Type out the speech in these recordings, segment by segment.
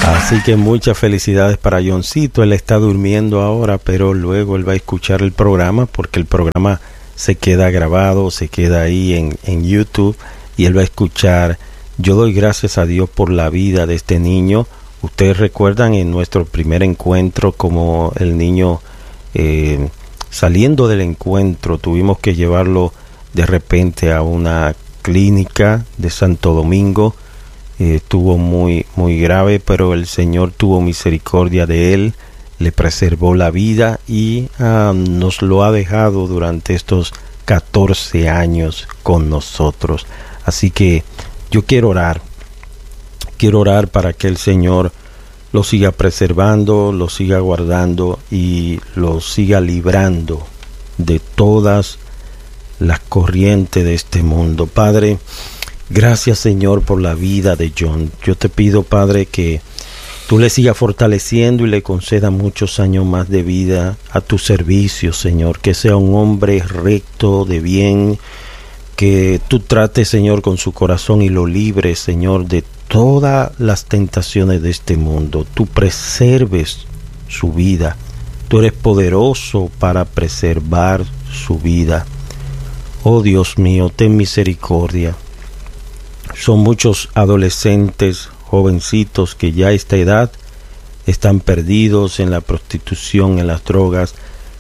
Así que muchas felicidades para Johncito. Él está durmiendo ahora, pero luego él va a escuchar el programa porque el programa se queda grabado, se queda ahí en YouTube y él va a escuchar. Yo doy gracias a Dios por la vida de este niño. Ustedes recuerdan en nuestro primer encuentro como el niño saliendo del encuentro tuvimos que llevarlo de repente a una clínica de Santo Domingo. Estuvo muy grave, pero el Señor tuvo misericordia de él, le preservó la vida y nos lo ha dejado durante estos 14 años con nosotros. Así que yo quiero orar para que el Señor lo siga preservando, lo siga guardando y lo siga librando de todas las corrientes de este mundo. Padre, gracias, Señor, por la vida de John. Yo te pido, Padre, que tú le sigas fortaleciendo y le conceda muchos años más de vida a tu servicio, Señor. Que sea un hombre recto, de bien, que tú trates, Señor, con su corazón y lo libres, Señor, de todas las tentaciones de este mundo. Tú preserves su vida. Tú eres poderoso para preservar su vida. Oh Dios mío, ten misericordia. Son muchos adolescentes, jovencitos que ya a esta edad están perdidos en la prostitución, en las drogas.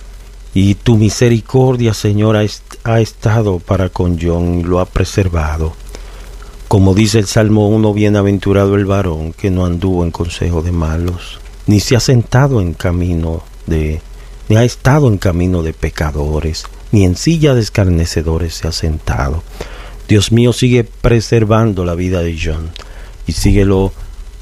Y tu misericordia, Señor, ha estado para con John y lo ha preservado. Como dice el Salmo 1, bienaventurado el varón que no anduvo en consejo de malos, ni se ha sentado en camino ni ha estado en camino de pecadores, ni en silla de escarnecedores se ha sentado. Dios mío, sigue preservando la vida de John y síguelo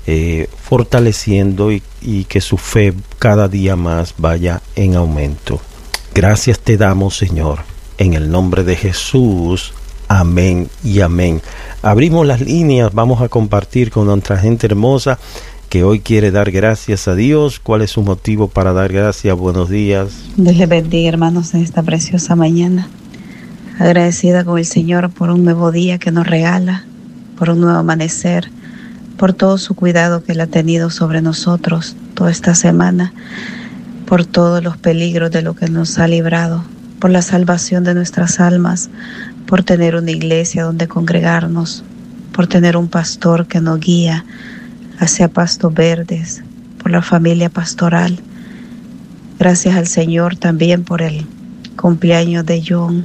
fortaleciendo y que su fe cada día más vaya en aumento. Gracias te damos, Señor, en el nombre de Jesús. Amén y amén. Abrimos las líneas, vamos a compartir con nuestra gente hermosa que hoy quiere dar gracias a Dios. ¿Cuál es su motivo para dar gracias? Buenos días. Dios les bendiga, hermanos, en esta preciosa mañana. Agradecida con el Señor por un nuevo día que nos regala, por un nuevo amanecer, por todo su cuidado que Él ha tenido sobre nosotros toda esta semana, por todos los peligros de lo que nos ha librado, por la salvación de nuestras almas, por tener una iglesia donde congregarnos, por tener un pastor que nos guía hacia pastos verdes, por la familia pastoral. Gracias al Señor también por el cumpleaños de John,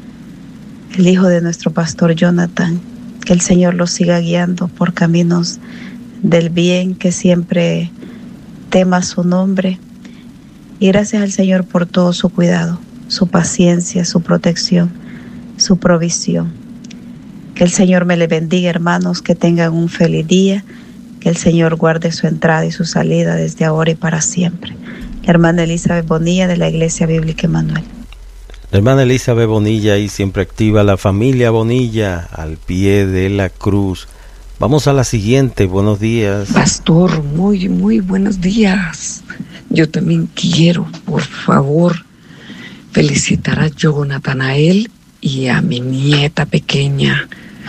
el hijo de nuestro pastor Jonathan. Que el Señor lo siga guiando por caminos del bien, que siempre tema su nombre. Y gracias al Señor por todo su cuidado, su paciencia, su protección, su provisión. Que el Señor me le bendiga, hermanos, que tengan un feliz día, que el Señor guarde su entrada y su salida desde ahora y para siempre. La hermana Elizabeth Bonilla de la Iglesia Bíblica Emanuel. La hermana Elizabeth Bonilla ahí siempre activa, la familia Bonilla al pie de la cruz. Vamos a la siguiente, buenos días. Pastor, muy buenos días. Yo también quiero, por favor, felicitar a Jonathan, a él y a mi nieta pequeña,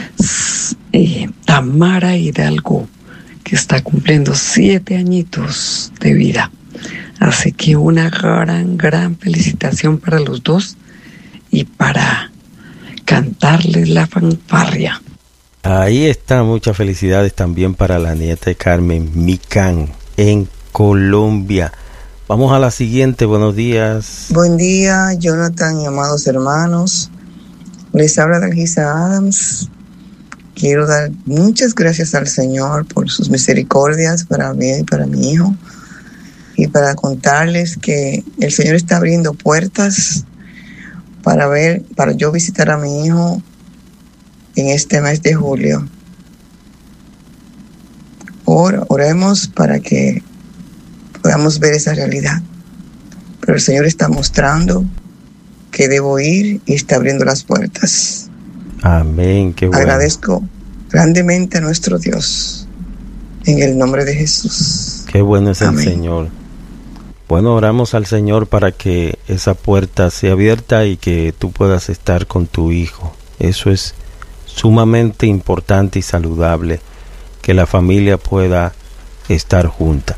Tamara Hidalgo, que está cumpliendo 7 añitos de vida. Así que una gran felicitación para los dos y para cantarles la fanfarria. Ahí está, muchas felicidades también para la nieta de Carmen Micán en Colombia. Vamos a la siguiente, buenos días. Buen día, Jonathan y amados hermanos. Les habla Dalgisa Adams. Quiero dar muchas gracias al Señor por sus misericordias para mí y para mi hijo. Y para contarles que el Señor está abriendo puertas para yo visitar a mi hijo en este mes de julio. Oremos para que podamos ver esa realidad. Pero el Señor está mostrando que debo ir y está abriendo las puertas. Amén, qué bueno. Agradezco grandemente a nuestro Dios en el nombre de Jesús. Qué bueno es Amén. El Señor. Bueno, oramos al Señor para que esa puerta sea abierta y que tú puedas estar con tu hijo. Eso es sumamente importante y saludable, que la familia pueda estar juntas.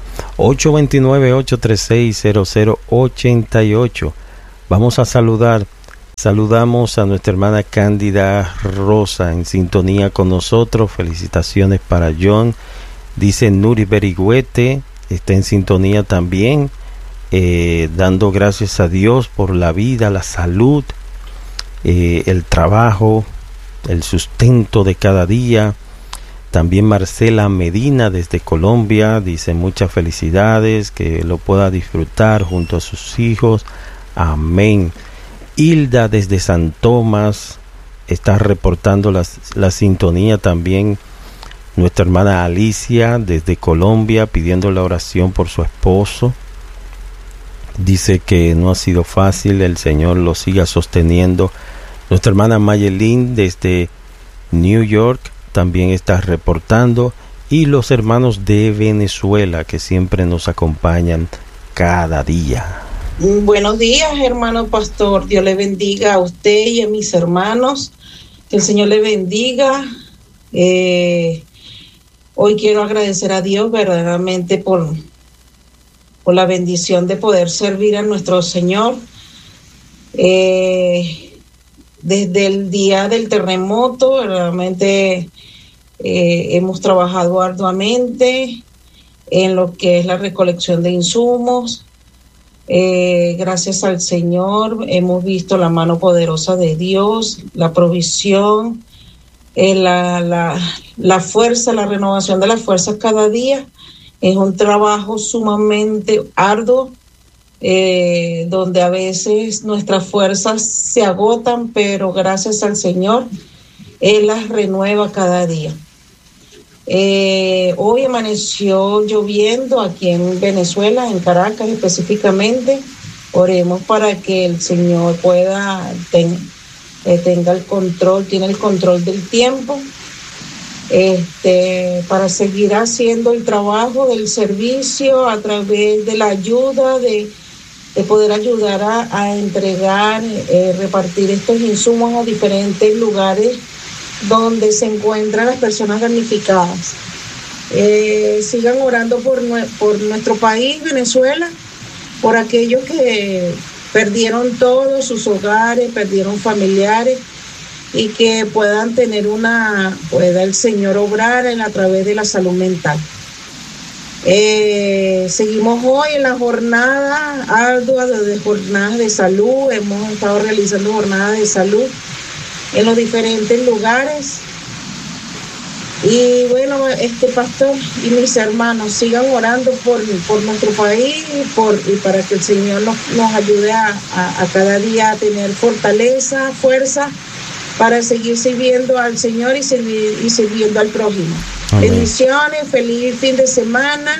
829-836-0088. Vamos a saludamos a nuestra hermana Cándida Rosa en sintonía con nosotros. Felicitaciones para John. Dice Nuri Berigüete, está en sintonía también, dando gracias a Dios por la vida, la salud, el trabajo, el sustento de cada día. También Marcela Medina desde Colombia dice muchas felicidades, que lo pueda disfrutar junto a sus hijos. Amén. Hilda desde San Tomás está reportando la sintonía también. Nuestra hermana Alicia desde Colombia pidiendo la oración por su esposo. Dice que no ha sido fácil, el Señor lo siga sosteniendo. Nuestra hermana Mayelín desde New York también está reportando, y los hermanos de Venezuela que siempre nos acompañan cada día. Buenos días, hermano pastor. Dios le bendiga a usted y a mis hermanos. Que el Señor le bendiga. Hoy quiero agradecer a Dios verdaderamente por la bendición de poder servir a nuestro Señor. Desde el día del terremoto, verdaderamente hemos trabajado arduamente en lo que es la recolección de insumos. Gracias al Señor hemos visto la mano poderosa de Dios, la provisión, la fuerza, la renovación de las fuerzas cada día. Es un trabajo sumamente arduo, donde a veces nuestras fuerzas se agotan, pero gracias al Señor Él las renueva cada día. Hoy amaneció lloviendo aquí en Venezuela, en Caracas específicamente. Oremos para que el Señor pueda tenga el control, tiene el control del tiempo, para seguir haciendo el trabajo del servicio a través de la ayuda, de poder ayudar a entregar, repartir estos insumos a diferentes lugares donde se encuentran las personas damnificadas. Sigan orando por nuestro país, Venezuela, por aquellos que perdieron todos sus hogares, perdieron familiares, y que puedan tener pueda el Señor obrar a través de la salud mental. Seguimos hoy en la jornada ardua de jornadas de salud. Hemos estado realizando jornadas de salud en los diferentes lugares. Y bueno, pastor y mis hermanos, sigan orando por nuestro país y para que el Señor nos ayude a cada día a tener fortaleza, fuerza, para seguir sirviendo al Señor y sirviendo al prójimo. Amén. Bendiciones, feliz fin de semana,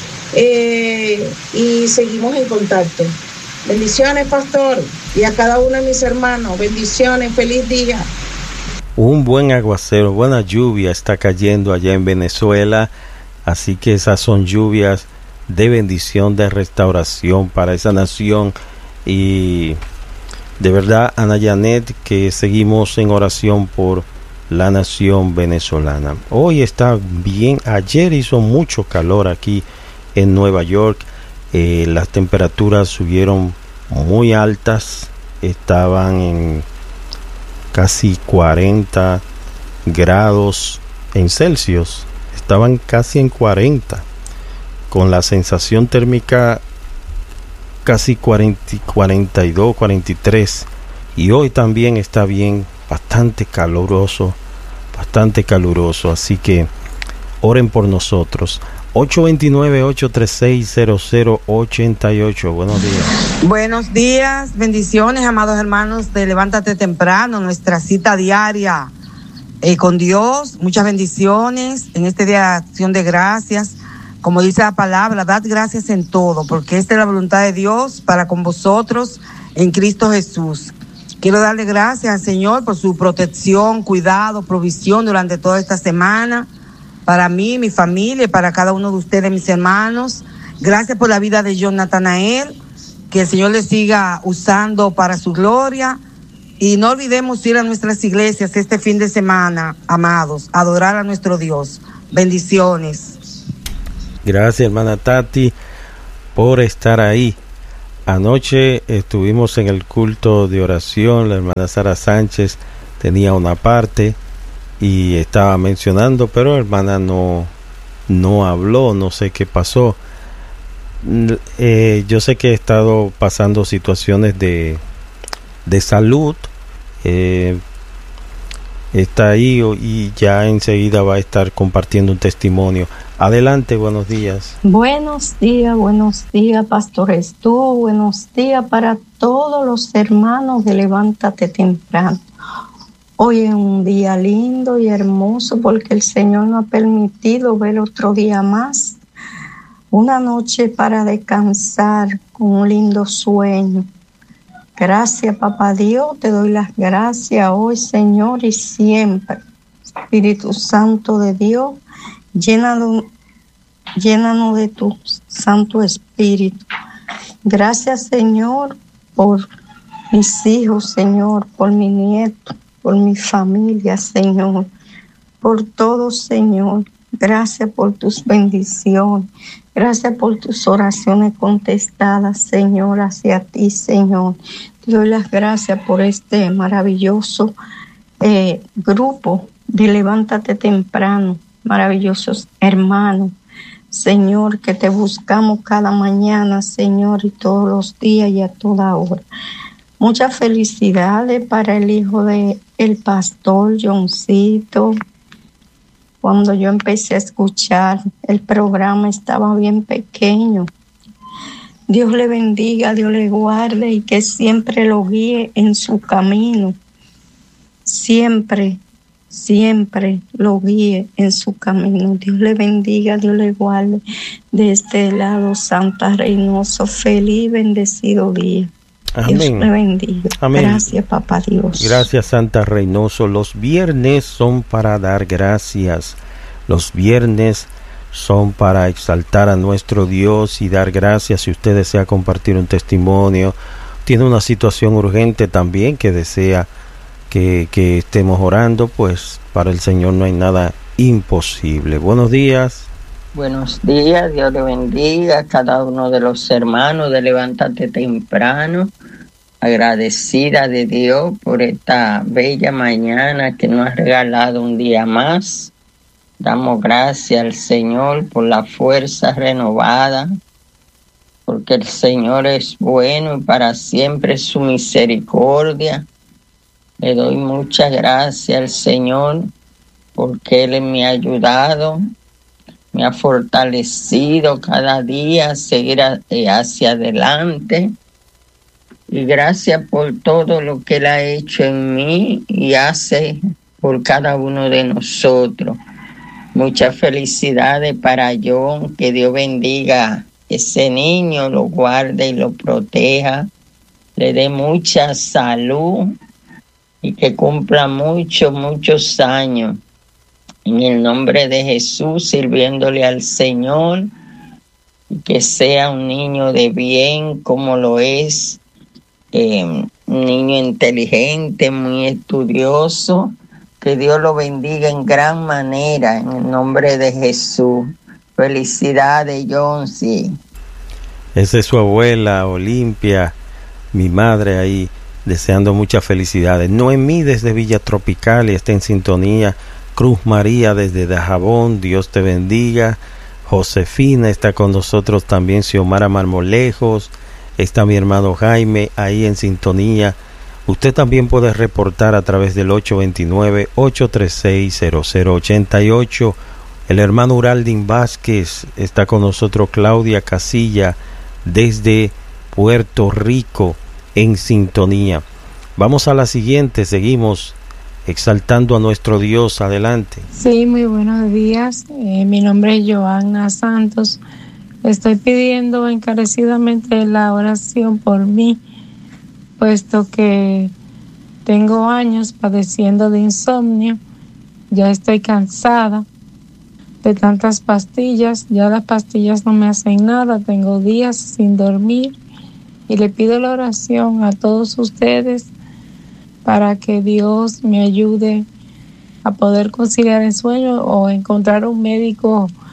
y seguimos en contacto. Bendiciones, pastor, y a cada uno de mis hermanos, bendiciones, feliz día. Un buen aguacero, buena lluvia está cayendo allá en Venezuela, así que esas son lluvias de bendición, de restauración para esa nación. Y de verdad, Ana Janet, que seguimos en oración por la nación venezolana. Hoy está bien, ayer hizo mucho calor aquí en Nueva York, las temperaturas subieron muy altas, estaban en casi 40 grados en Celsius, estaban casi en 40, con la sensación térmica casi 42, 43, y hoy también está bien, bastante caluroso, así que oren por nosotros. 829-836-0088. Buenos días. Buenos días, bendiciones, amados hermanos de Levántate Temprano, nuestra cita diaria con Dios. Muchas bendiciones en este día de acción de gracias. Como dice la palabra, dad gracias en todo, porque esta es la voluntad de Dios para con vosotros en Cristo Jesús. Quiero darle gracias al Señor por su protección, cuidado, provisión durante toda esta semana, para mí, mi familia y para cada uno de ustedes, mis hermanos. Gracias por la vida de John Natanael, que el Señor le siga usando para su gloria. Y no olvidemos ir a nuestras iglesias este fin de semana, amados, adorar a nuestro Dios. Bendiciones. Gracias, hermana Tati, por estar ahí. Anoche estuvimos en el culto de oración. La hermana Sara Sánchez tenía una parte y estaba mencionando, pero la hermana no habló, no sé qué pasó. Yo sé que he estado pasando situaciones de salud. Está ahí y ya enseguida va a estar compartiendo un testimonio. Adelante, buenos días. Buenos días, Pastor Estú. Buenos días para todos los hermanos de Levántate Temprano. Hoy es un día lindo y hermoso porque el Señor nos ha permitido ver otro día más. Una noche para descansar con un lindo sueño. Gracias, Papá Dios, te doy las gracias hoy, Señor, y siempre. Espíritu Santo de Dios, llénanos de tu Santo Espíritu. Gracias, Señor, por mis hijos, Señor, por mi nieto, por mi familia, Señor, por todo, Señor. Gracias por tus bendiciones. Gracias por tus oraciones contestadas, Señor, hacia ti, Señor. Te doy las gracias por este maravilloso grupo de Levántate Temprano, maravillosos hermanos, Señor, que te buscamos cada mañana, Señor, y todos los días y a toda hora. Muchas felicidades para el hijo de el pastor Johncito. Cuando yo empecé a escuchar el programa estaba bien pequeño. Dios le bendiga, Dios le guarde y que siempre lo guíe en su camino. Siempre lo guíe en su camino. Dios le bendiga, Dios le guarde. De este lado, Santa Reynoso, feliz y bendecido día. Amén. Dios le bendiga. Amén. Gracias, Papá Dios. Gracias, Santa Reynoso. Los viernes son para dar gracias. Los viernes son para exaltar a nuestro Dios y dar gracias. Si usted desea compartir un testimonio, tiene una situación urgente también que desea que estemos orando, pues para el Señor no hay nada imposible. Buenos días. Buenos días, Dios le bendiga a cada uno de los hermanos de Levántate Temprano. Agradecida de Dios por esta bella mañana que nos ha regalado un día más. Damos gracias al Señor por la fuerza renovada, porque el Señor es bueno y para siempre es su misericordia. Le doy muchas gracias al Señor porque Él me ha ayudado, me ha fortalecido cada día a seguir hacia adelante. Y gracias por todo lo que Él ha hecho en mí y hace por cada uno de nosotros. Muchas felicidades para John, que Dios bendiga ese niño, lo guarde y lo proteja, le dé mucha salud y que cumpla muchos años. En el nombre de Jesús, sirviéndole al Señor, y que sea un niño de bien como lo es, un niño inteligente, muy estudioso. Que Dios lo bendiga en gran manera, en el nombre de Jesús. Felicidades, John, sí. Esa es su abuela, Olimpia, mi madre ahí, deseando muchas felicidades. Noemí desde Villa Tropical y está en sintonía. Cruz María desde Dajabón, Dios te bendiga. Josefina está con nosotros también. Xiomara Marmolejos, está mi hermano Jaime ahí en sintonía. Usted también puede reportar a través del 829-836-0088. El hermano Uraldín Vázquez está con nosotros. Claudia Casilla desde Puerto Rico en sintonía. Vamos a la siguiente, seguimos exaltando a nuestro Dios. Adelante. Sí, muy buenos días. Mi nombre es Joanna Santos. Estoy pidiendo encarecidamente la oración por mí, puesto que tengo años padeciendo de insomnio. Ya estoy cansada de tantas pastillas. Ya las pastillas no me hacen nada. Tengo días sin dormir. Y le pido la oración a todos ustedes para que Dios me ayude a poder conciliar el sueño o encontrar un médico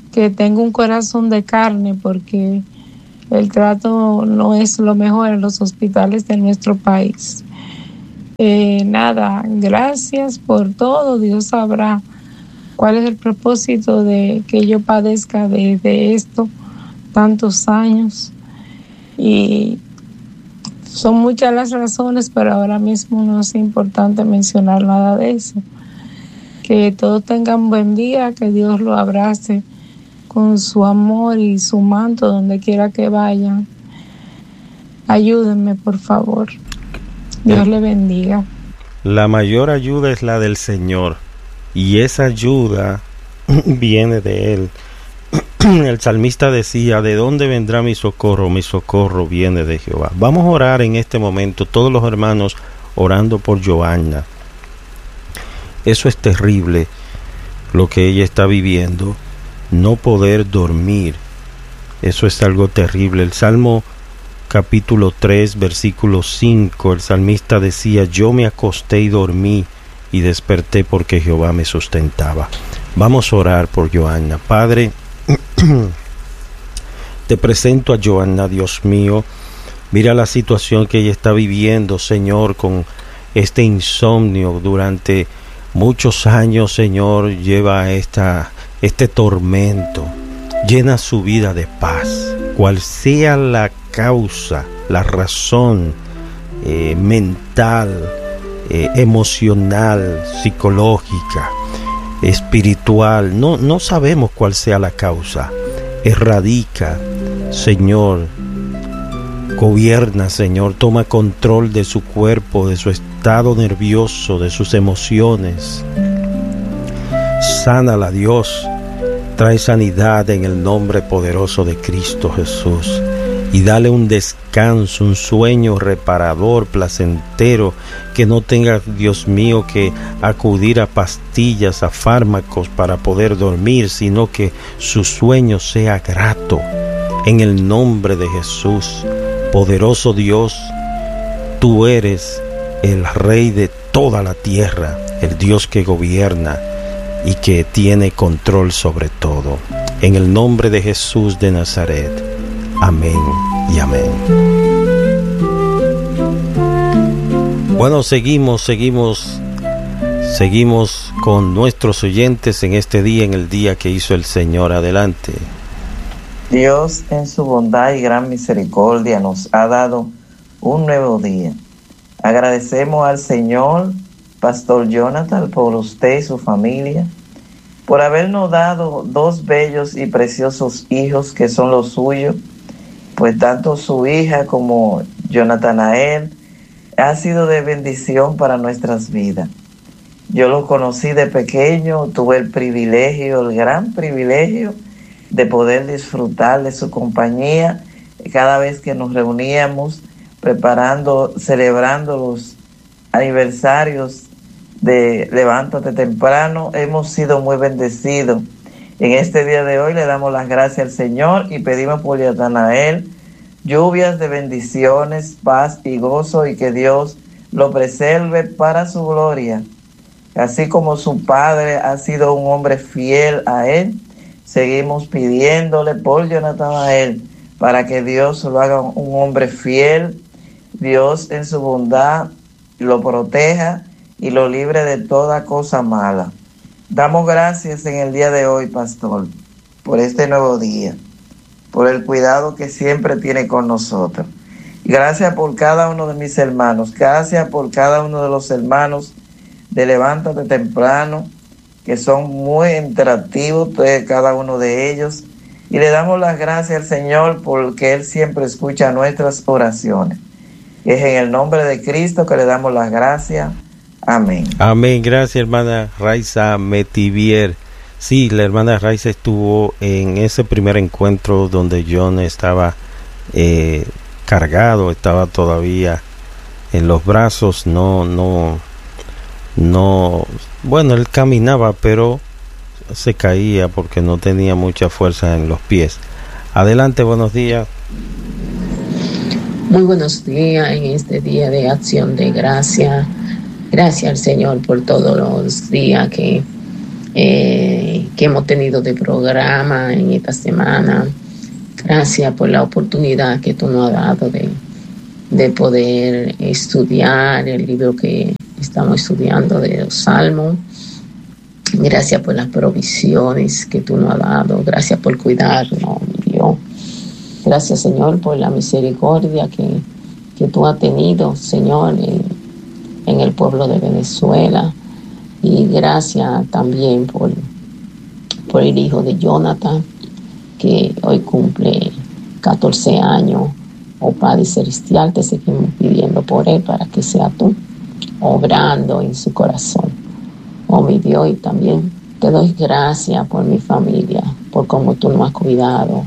que tengo un corazón de carne porque el trato no es lo mejor en los hospitales de nuestro país. Nada, gracias por todo. Dios sabrá cuál es el propósito de que yo padezca de esto tantos años. Y son muchas las razones, pero ahora mismo no es importante mencionar nada de eso. Que todos tengan buen día, que Dios lo abrace con su amor y su manto donde quiera que vayan. Ayúdenme, por favor. Dios le bendiga. La mayor ayuda es la del Señor, y esa ayuda viene de Él. El salmista decía: ¿de dónde vendrá mi socorro? Mi socorro viene de Jehová. Vamos a orar en este momento, todos los hermanos orando por Joanna. Eso es terrible, lo que ella está viviendo, no poder dormir. Eso es algo terrible. El Salmo capítulo 3, versículo 5, el salmista decía: yo me acosté y dormí y desperté porque Jehová me sustentaba. Vamos a orar por Joanna. Padre, te presento a Joanna, Dios mío. Mira la situación que ella está viviendo, Señor, con este insomnio durante muchos años, Señor. Lleva este tormento. Llena su vida de paz. Cual sea la causa, la razón mental, emocional, psicológica, espiritual, no sabemos cuál sea la causa. Erradica, Señor, gobierna, Señor, toma control de su cuerpo, de su estado nervioso, de sus emociones. Sánala, Dios. Trae sanidad en el nombre poderoso de Cristo Jesús. Y dale un descanso, un sueño reparador, placentero, que no tenga, Dios mío, que acudir a pastillas, a fármacos para poder dormir, sino que su sueño sea grato. En el nombre de Jesús, poderoso Dios, tú eres el Rey de toda la tierra, el Dios que gobierna y que tiene control sobre todo. En el nombre de Jesús de Nazaret. Amén y amén. Bueno, seguimos con nuestros oyentes en este día, en el día que hizo el Señor. Adelante. Dios, en su bondad y gran misericordia, nos ha dado un nuevo día. Agradecemos al Señor, Pastor Jonathan, por usted y su familia, por habernos dado dos bellos y preciosos hijos que son los suyos. Pues tanto su hija como Jonathanael ha sido de bendición para nuestras vidas. Yo lo conocí de pequeño, tuve el gran privilegio de poder disfrutar de su compañía cada vez que nos reuníamos celebrando los aniversarios de Levántate Temprano. Hemos sido muy bendecidos. En este día de hoy le damos las gracias al Señor y pedimos por Jonathanael lluvias de bendiciones, paz y gozo, y que Dios lo preserve para su gloria. Así como su padre ha sido un hombre fiel a él, seguimos pidiéndole por Jonathanael para que Dios lo haga un hombre fiel. Dios en su bondad lo proteja y lo libre de toda cosa mala. Damos gracias en el día de hoy, pastor, por este nuevo día, por el cuidado que siempre tiene con nosotros. Y gracias por cada uno de mis hermanos, gracias por cada uno de los hermanos de Levántate Temprano, que son muy interactivos, cada uno de ellos. Y le damos las gracias al Señor porque Él siempre escucha nuestras oraciones. Es en el nombre de Cristo que le damos las gracias. Amén. Amén. Gracias, hermana Raiza Metivier. Sí, la hermana Raiza estuvo en ese primer encuentro donde John estaba cargado, estaba todavía en los brazos, no, bueno, él caminaba, pero se caía porque no tenía mucha fuerza en los pies. Adelante, buenos días. Muy buenos días en este día de acción de gracia. Gracias al Señor por todos los días que que hemos tenido de programa en esta semana. Gracias por la oportunidad que tú nos has dado de poder estudiar el libro que estamos estudiando de los Salmos. Gracias por las provisiones que tú nos has dado. Gracias por cuidarnos, mi Dios. Gracias, Señor, por la misericordia que tú has tenido, Señor, en el pueblo de Venezuela. Y gracias también por el hijo de Jonathan, que hoy cumple 14 años. Oh Padre Celestial, te seguimos pidiendo por él para que sea tú obrando en su corazón. Oh mi Dios, y también te doy gracias por mi familia, por cómo tú nos has cuidado,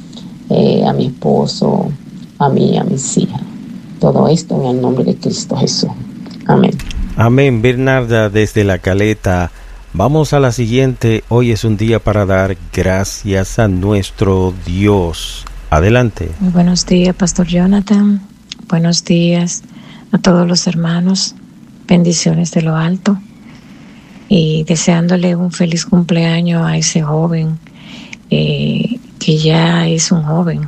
a mi esposo, a mí, a mis hijas. Todo esto en el nombre de Cristo Jesús. Amén. Amén. Bernarda, desde La Caleta. Vamos a la siguiente. Hoy es un día para dar gracias a nuestro Dios. Adelante. Muy buenos días, Pastor Jonathan. Buenos días a todos los hermanos. Bendiciones de lo alto. Y deseándole un feliz cumpleaños a ese joven, que ya es un joven,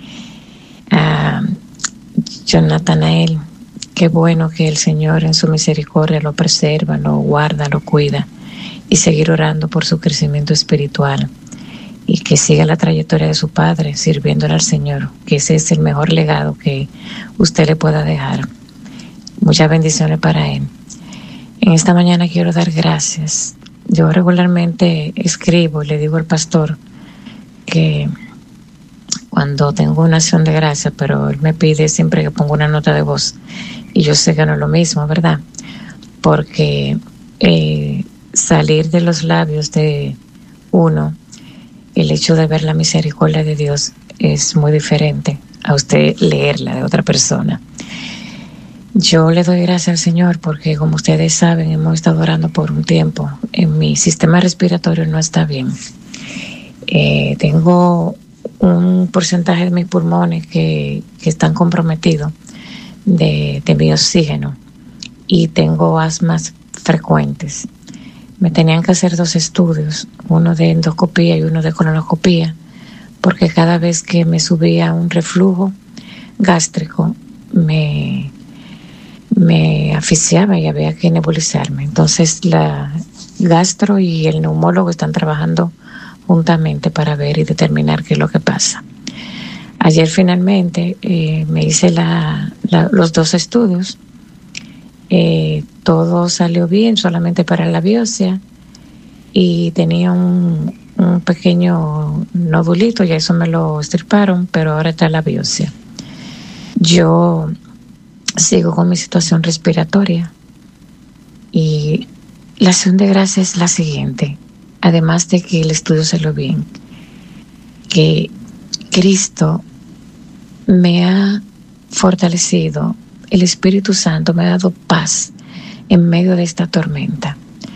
a Jonatanael. Qué bueno que el Señor en su misericordia lo preserva, lo guarda, lo cuida, y seguir orando por su crecimiento espiritual y que siga la trayectoria de su padre sirviéndole al Señor, que ese es el mejor legado que usted le pueda dejar. Muchas bendiciones para él. En esta mañana quiero dar gracias. Yo regularmente escribo y le digo al pastor que cuando tengo una acción de gracias, pero él me pide siempre que ponga una nota de voz, y yo sé que no es lo mismo, ¿verdad? Porque salir de los labios de uno, el hecho de ver la misericordia de Dios es muy diferente a usted leerla de otra persona. Yo le doy gracias al Señor porque, como ustedes saben, hemos estado orando por un tiempo. En mi sistema respiratorio no está bien. Tengo un porcentaje de mis pulmones que están comprometidos de mi oxígeno, y tengo asmas frecuentes. Me tenían que hacer 2 estudios, uno de endoscopía y uno de colonoscopía, porque cada vez que me subía un reflujo gástrico me asfixiaba y había que nebulizarme. Entonces la gastro y el neumólogo están trabajando juntamente para ver y determinar qué es lo que pasa. Ayer finalmente me hice los 2 estudios. Todo salió bien, solamente para la biopsia, y tenía un pequeño nodulito, y eso me lo extirparon, pero ahora está la biopsia. Yo sigo con mi situación respiratoria, y la acción de gracia es la siguiente, además de que el estudio salió bien, que Cristo me ha fortalecido, el Espíritu Santo me ha dado paz en medio de esta tormenta.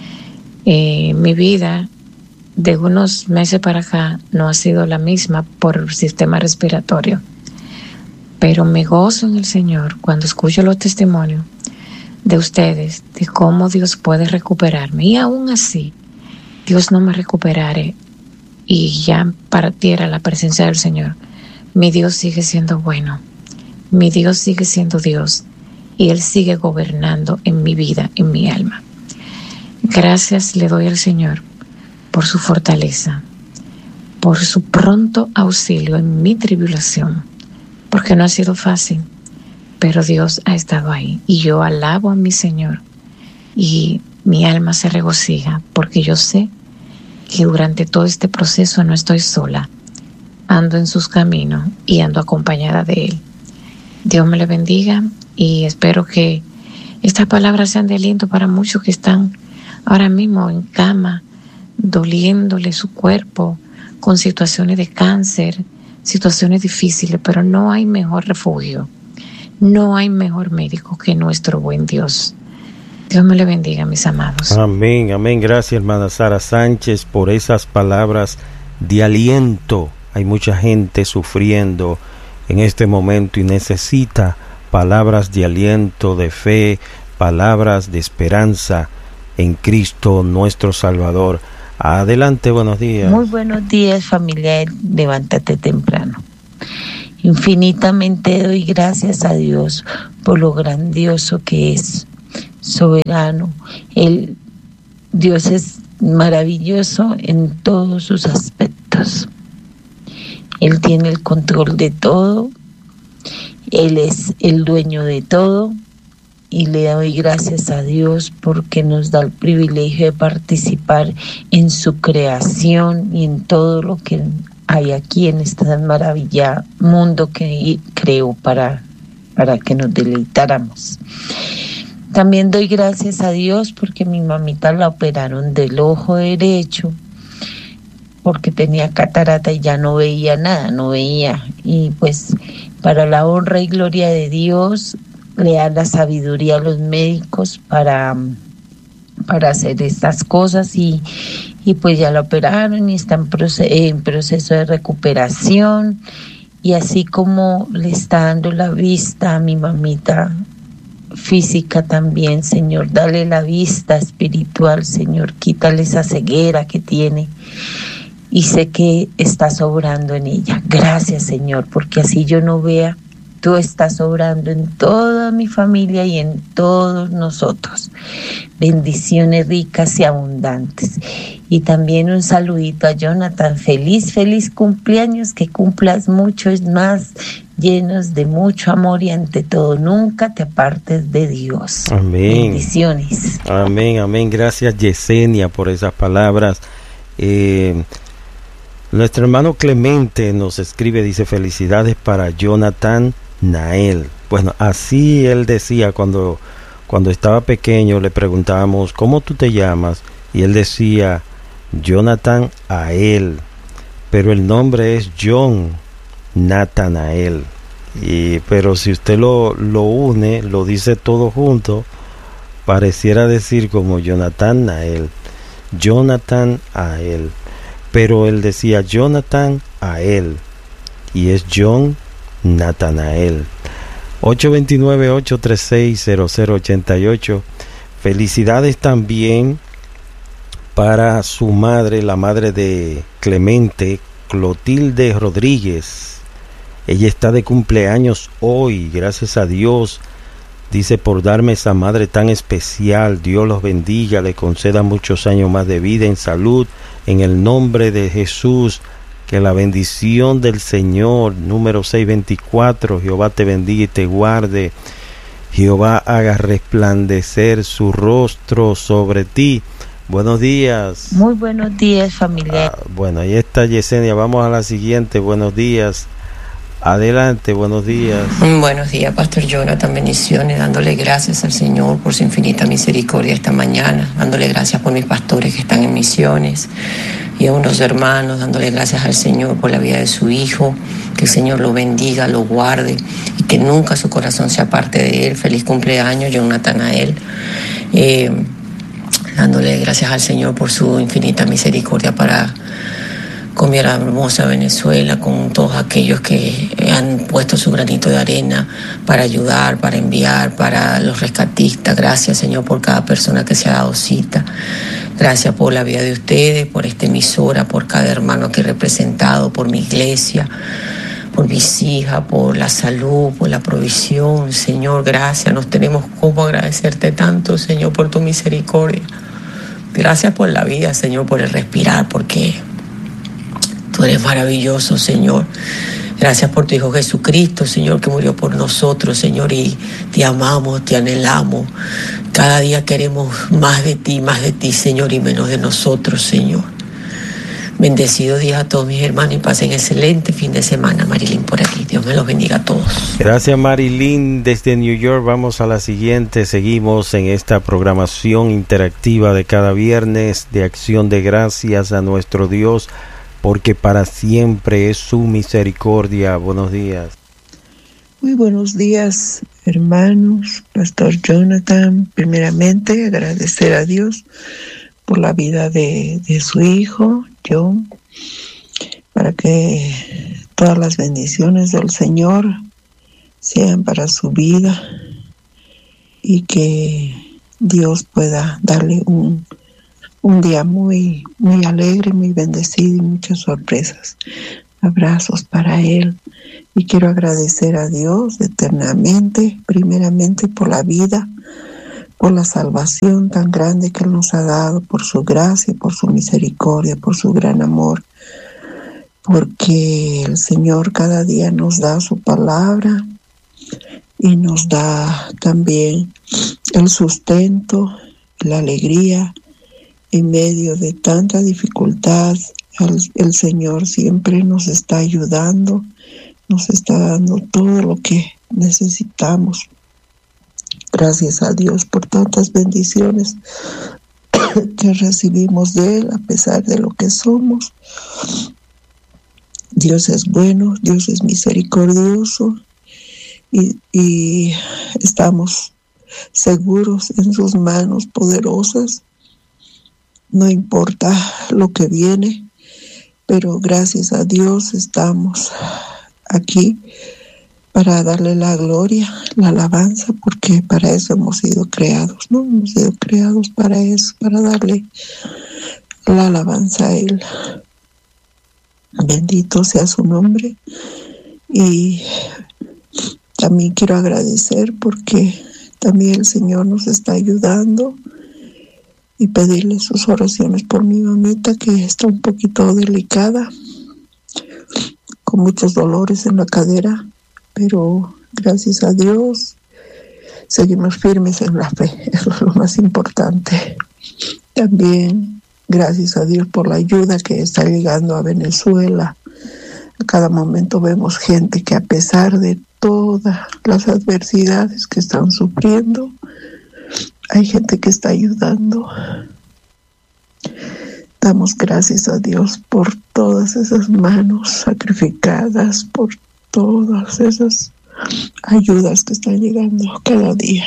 Mi vida de unos meses para acá no ha sido la misma por el sistema respiratorio, pero me gozo en el Señor cuando escucho los testimonios de ustedes de cómo Dios puede recuperarme, y aún así Dios no me recuperare y ya partiera la presencia del Señor. Mi Dios sigue siendo bueno, mi Dios sigue siendo Dios, y Él sigue gobernando en mi vida, en mi alma. Gracias le doy al Señor por su fortaleza, por su pronto auxilio en mi tribulación, porque no ha sido fácil, pero Dios ha estado ahí, y yo alabo a mi Señor, y mi alma se regocija, porque yo sé que durante todo este proceso no estoy sola, ando en sus caminos y ando acompañada de Él. Dios me le bendiga, y espero que estas palabras sean de aliento para muchos que están ahora mismo en cama, doliéndole su cuerpo, con situaciones de cáncer, situaciones difíciles, pero no hay mejor refugio, no hay mejor médico que nuestro buen Dios. Dios me le bendiga, mis amados. Amén, amén. Gracias, hermana Sara Sánchez, por esas palabras de aliento. Hay mucha gente sufriendo en este momento y necesita palabras de aliento, de fe, palabras de esperanza en Cristo nuestro Salvador. Adelante, buenos días. Muy buenos días, familia. Levántate temprano. Infinitamente doy gracias a Dios por lo grandioso que es, soberano. Dios es maravilloso en todos sus aspectos. Él tiene el control de todo. Él es el dueño de todo. Y le doy gracias a Dios porque nos da el privilegio de participar en su creación y en todo lo que hay aquí en este maravilloso mundo que creó para que nos deleitáramos. También doy gracias a Dios porque mi mamita la operaron del ojo derecho porque tenía catarata y ya no veía nada, y pues para la honra y gloria de Dios le da la sabiduría a los médicos para hacer estas cosas y pues ya la operaron y está en proceso de recuperación, y así como le está dando la vista a mi mamita física también, Señor, dale la vista espiritual, Señor, quítale esa ceguera que tiene y sé que estás obrando en ella. Gracias, Señor, porque así yo no vea, tú estás obrando en toda mi familia y en todos nosotros. Bendiciones ricas y abundantes. Y también un saludito a Jonathan. Feliz cumpleaños, que cumplas muchos más, llenos de mucho amor y ante todo nunca te apartes de Dios. Amén. Bendiciones. Amén. Gracias, Yesenia, por esas palabras. Nuestro hermano Clemente nos escribe, dice: felicidades para Jonathan Nael. Bueno, así él decía cuando estaba pequeño. Le preguntábamos: ¿cómo tú te llamas? Y él decía: Jonathan Ael, pero el nombre es John Nathanael. Pero si usted lo une, lo dice todo junto, pareciera decir como Jonathan Nael, Jonathan Ael, pero él decía Jonathan Ael y es John Nathanael. 829-836-0088. Felicidades también para su madre, la madre de Clemente, Clotilde Rodríguez. Ella está de cumpleaños hoy, gracias a Dios, dice, por darme esa madre tan especial. Dios los bendiga, le conceda muchos años más de vida en salud, en el nombre de Jesús. Que la bendición del Señor, número 624, Jehová te bendiga y te guarde. Jehová haga resplandecer su rostro sobre ti. Buenos días. Muy buenos días, familia. Bueno, ahí está Yesenia. Vamos a la siguiente. Buenos días. Adelante, buenos días. Buenos días, Pastor Jonathan. Bendiciones, dándole gracias al Señor por su infinita misericordia esta mañana, dándole gracias por mis pastores que están en misiones y a unos hermanos, dándole gracias al Señor por la vida de su hijo, que el Señor lo bendiga, lo guarde y que nunca su corazón se aparte de él. Feliz cumpleaños, John Nathanael. Dándole gracias al Señor por su infinita misericordia con mi hermosa Venezuela, con todos aquellos que han puesto su granito de arena para ayudar, para enviar, para los rescatistas. Gracias, Señor, por cada persona que se ha dado cita. Gracias por la vida de ustedes, por esta emisora, por cada hermano que he representado, por mi iglesia, por mis hijas, por la salud, por la provisión. Señor, gracias. No tenemos cómo agradecerte tanto, Señor, por tu misericordia. Gracias por la vida, Señor, por el respirar, porque tú eres maravilloso, Señor. Gracias por tu Hijo Jesucristo, Señor, que murió por nosotros, Señor, y te amamos, te anhelamos. Cada día queremos más de ti, Señor, y menos de nosotros, Señor. Bendecido día a todos mis hermanos y pasen excelente fin de semana. Marilyn por aquí. Dios me los bendiga a todos. Gracias, Marilyn, desde New York. Vamos a la siguiente. Seguimos en esta programación interactiva de cada viernes de acción de gracias a nuestro Dios, porque para siempre es su misericordia. Buenos días. Muy buenos días, hermanos. Pastor Jonathan, primeramente agradecer a Dios por la vida de su hijo, John, para que todas las bendiciones del Señor sean para su vida y que Dios pueda darle un un día muy, muy alegre, muy bendecido y muchas sorpresas. Abrazos para él. Y quiero agradecer a Dios eternamente, primeramente por la vida, por la salvación tan grande que Él nos ha dado, por su gracia, por su misericordia, por su gran amor, porque el Señor cada día nos da su palabra y nos da también el sustento, la alegría en medio de tanta dificultad. El Señor siempre nos está ayudando, nos está dando todo lo que necesitamos. Gracias a Dios por tantas bendiciones que recibimos de Él a pesar de lo que somos. Dios es bueno, Dios es misericordioso y estamos seguros en sus manos poderosas. No importa lo que viene, pero gracias a Dios estamos aquí para darle la gloria, la alabanza, porque para eso hemos sido creados, ¿no? Hemos sido creados para eso, para darle la alabanza a Él. Bendito sea su nombre. Y también quiero agradecer porque también el Señor nos está ayudando y pedirle sus oraciones por mi mamita, que está un poquito delicada, con muchos dolores en la cadera, pero gracias a Dios seguimos firmes en la fe, eso es lo más importante. También gracias a Dios por la ayuda que está llegando a Venezuela. A cada momento vemos gente que, a pesar de todas las adversidades que están sufriendo, hay gente que está ayudando. Damos gracias a Dios por todas esas manos sacrificadas, por todas esas ayudas que están llegando cada día.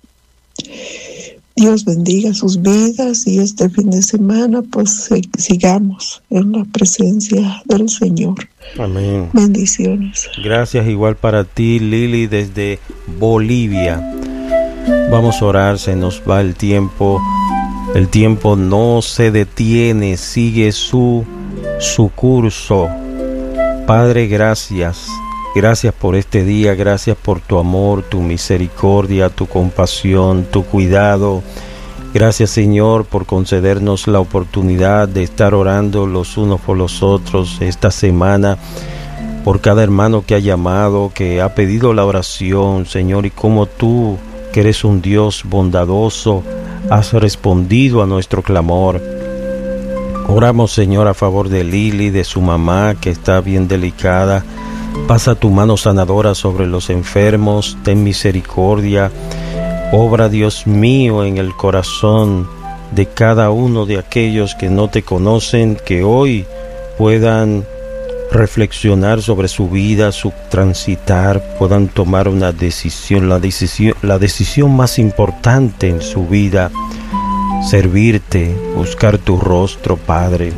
Dios bendiga sus vidas y este fin de semana pues sigamos en la presencia del Señor. Amén. Bendiciones. Gracias igual para ti, Lili, desde Bolivia. Vamos a orar, se nos va el tiempo. El tiempo no se detiene, sigue su curso. Padre, gracias. Gracias por este día, gracias por tu amor, tu misericordia, tu compasión, tu cuidado. Gracias, Señor, por concedernos la oportunidad de estar orando los unos por los otros esta semana, por cada hermano que ha llamado, que ha pedido la oración, Señor, y como tú, que eres un Dios bondadoso, has respondido a nuestro clamor. Oramos, Señor, a favor de Lili, de su mamá, que está bien delicada. Pasa tu mano sanadora sobre los enfermos, ten misericordia. Obra, Dios mío, en el corazón de cada uno de aquellos que no te conocen, que hoy puedan reflexionar sobre su vida, su transitar, puedan tomar una decisión, la decisión más importante en su vida, servirte, buscar tu rostro, Padre.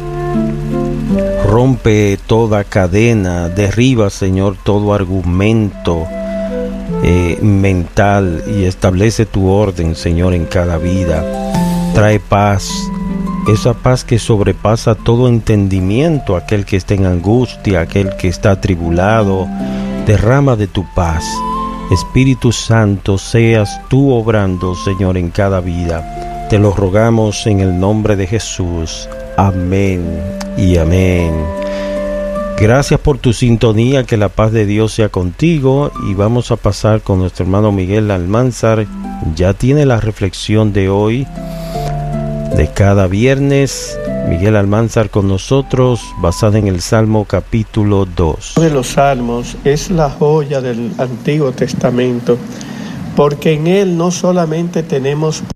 Rompe toda cadena, derriba, Señor, todo argumento mental y establece tu orden, Señor, en cada vida. Trae paz, esa paz que sobrepasa todo entendimiento, aquel que está en angustia, aquel que está atribulado. Derrama de tu paz. Espíritu Santo, seas tú obrando, Señor, en cada vida. Te lo rogamos en el nombre de Jesús. Amén y amén. Gracias por tu sintonía, que la paz de Dios sea contigo, y vamos a pasar con nuestro hermano Miguel Almanzar. Ya tiene la reflexión de hoy, de cada viernes. Miguel Almanzar con nosotros, basada en el Salmo capítulo 2. De los Salmos es la joya del Antiguo Testamento, porque en él no solamente tenemos